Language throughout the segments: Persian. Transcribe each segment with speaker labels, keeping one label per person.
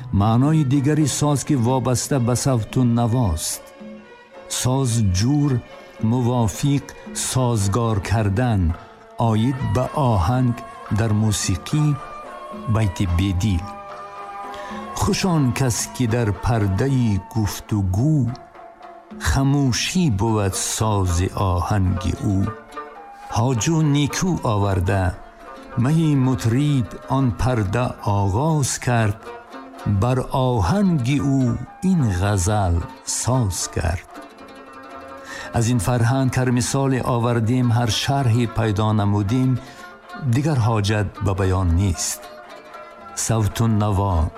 Speaker 1: معنای دیگری ساز که وابسته به صوت و نواست. ساز جور موافق سازگار کردن، آید به آهنگ در موسیقی. بیت بیدیل: خوشان کس که در پرده گفتگو، خموشی بود ساز آهنگ او. حاجو نیکو آورده می مطریب آن پرده آغاز کرد، بر آهنگ او این غزل ساز کرد. از این فرهنگ هر مثال آوردیم، هر شرحی پیدا نمودیم، دیگر حاجت به بیان نیست. صوت و نوا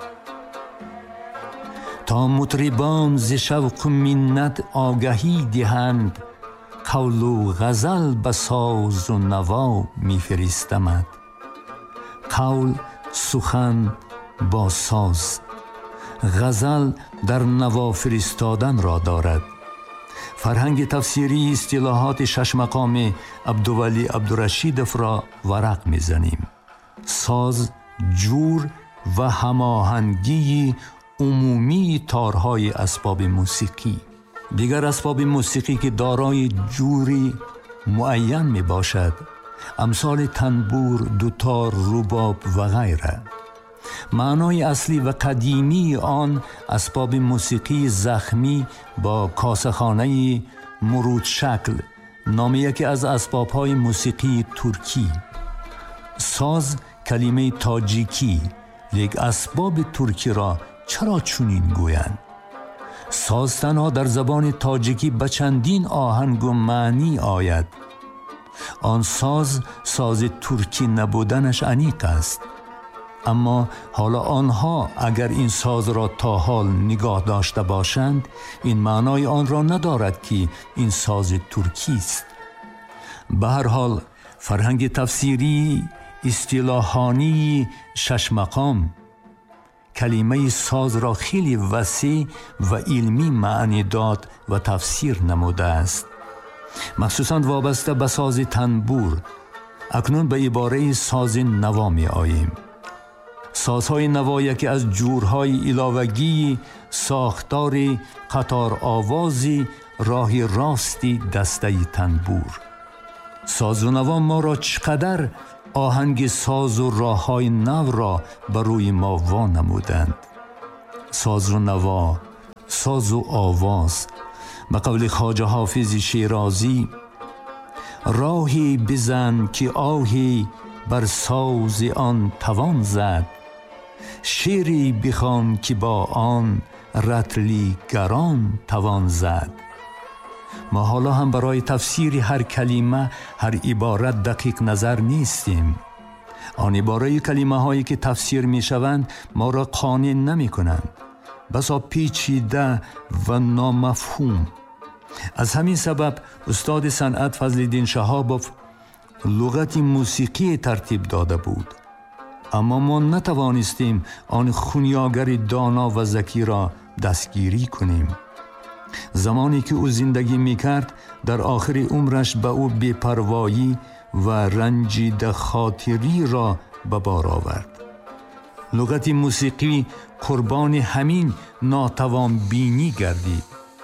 Speaker 1: تا مطربان ز شوق و منت آگهی دهند، قول و غزل به ساز و نوا می فرستمد. قول سخن با ساز، غزل در نوا فرستادن را دارد. فرهنگ تفسیری اصطلاحات شش مقام عبدولی عبدالرشیدوف را ورق می‌زنیم. ساز، جور و هماهنگی عمومی تارهای اسباب موسیقی. دیگر اسباب موسیقی که دارای جوری معین می باشد، امثال تنبور، دوتار، رباب و غیره. معنای اصلی و قدیمی آن اسباب موسیقی زخمی با کاسخانه مرود شکل، نام یکی از اسبابهای موسیقی ترکی. ساز کلمه تاجیکی، لیک اسباب ترکی را چرا چنین گویند؟ ساز تنها در زبان تاجیکی به چندین آهنگ و معنی آید. آن ساز ترکی نبودنش انیق است. اما حالا آنها اگر این ساز را تا حال نگاه داشته باشند، این معنای آن را ندارد که این ساز ترکی است. به هر حال فرهنگ تفسیری اصطلاحانی شش مقام کلمه ساز را خیلی وسیع و علمی معنی داد و تفسیر نموده است، مخصوصاً وابسته به ساز تنبور. اکنون به عباره ساز نوا می آییم. سازهای نوا یکی از جورهای علاوگی ساختار قطار آوازی راه راستی دسته تنبور. ساز و نوا ما را چقدر آهنگ ساز و راههای نو را بر روی ما وانمودند. ساز و نوا، ساز و آواز، به قول خواجه حافظ شیرازی: راهی بزن که آهی بر ساز آن توان زد، شعری بخوان که با آن رطلی گران توان زد. ما حالا هم برای تفسیر هر کلمه، هر عبارت دقیق نظر نیستیم. آن عباره کلمه هایی که تفسیر می شوند ما را قانع نمی کنند، بسا پیچیده و نامفهوم. از همین سبب استاد صنعت فضل‌الدین شهابوف لغت موسیقی ترتیب داده بود، اما ما نتوانستیم آن خونیاگر دانا و ذکی را دستگیری کنیم. زمانی که او زندگی میکرد، در آخر عمرش به او بی‌پروایی و رنجیده خاطری را به بار آورد. لغت موسیقی قربان همین ناتوان بینی گردید.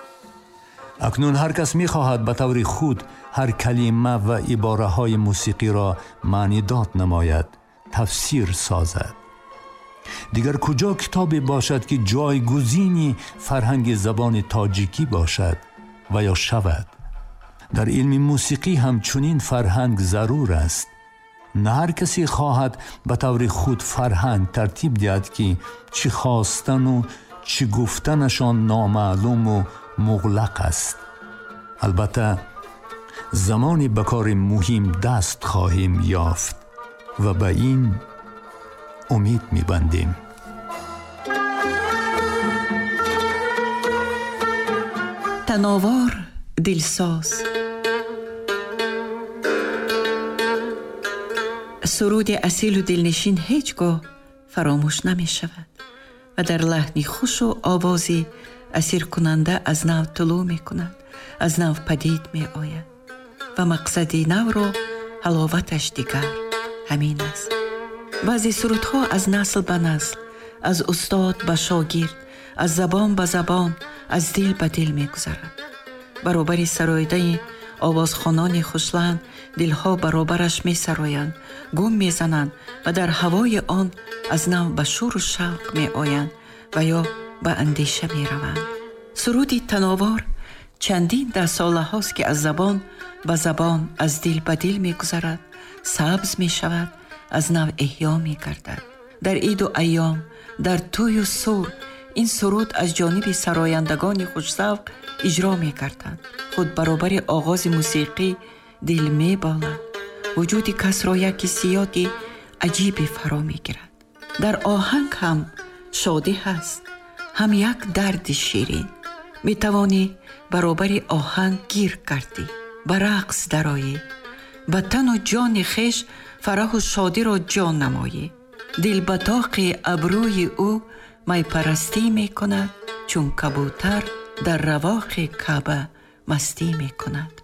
Speaker 1: اکنون هر کس میخواهد به طور خود هر کلمه و عباره های موسیقی را معنی داد نماید، تفسیر سازد. دیگر کجا کتابی باشد که جایگزینی فرهنگ زبان تاجیکی باشد و یا شود؟ در علم موسیقی هم چنین فرهنگ ضرور است. نه هر کسی خواهد به طور خود فرهنگ ترتیب دهد که چی خواستن و چی گفتنشان نامعلوم و مغلق است. البته زمانی به کار مهم دست خواهیم یافت و به این امید می‌بندیم.
Speaker 2: تناور دلساز. سرود اصیل و دلنشین هیچگاه فراموش نمی شود و در لحنی خوش و آوازی اسیر کننده از نو طلوع می کند، از نو پدید می آید و مقصدی نو را حلاوتش دیگر همین است. بعضی سرودها از نسل به نسل، از استاد به شاگرد، از زبان به زبان، از دل به دل می گذرد. برابر سرایده آوازخوانان خوشلند دلها برابرش می سرایند، گم می زنند و در هوای آن از نو به شور و شوق می آیند و یا به اندیشه می روند. سرودی تناور چندین ده ساله هاست که از زبان به زبان، از دل به دل می گذرد، سبز می شود، از نو احیا می گردد. در عید و ایام، در توی و سور، این سرود از جانب سرایندگان خوش‌ذوق اجرا می کردند. خود برابر آغاز موسیقی دل می بالد. وجود کس را یک حسیاتی عجیبی فرا می گیرد. در آهنگ هم شادی هست، هم یک درد شیرین. می توانی برابر آهنگ گیر کردی، به رقص درآیی، به تن و جان خویش فرح و شادی را جان نمایی. دل به طاق ابروی او می پرستی می کند، چون کبوتر در رواق کعبه مستی می کند.